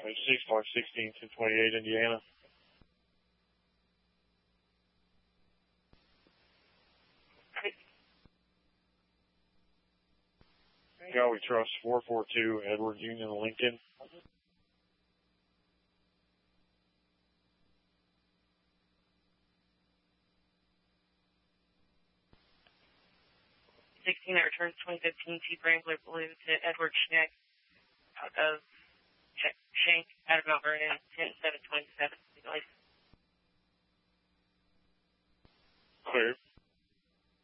6-16 to 28 Indiana. Galway Trust 442 Edward Union Lincoln. That returns 2015 Jeep Wrangler Blue to Edward Schneck out of Shank out of Mount Vernon, 10-7-27. Clear.